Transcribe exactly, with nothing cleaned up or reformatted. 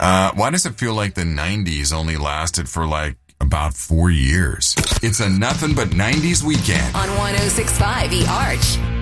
Uh, why does it feel like the nineties only lasted for like about four years? It's a nothing but nineties weekend on one oh six point five E Arch.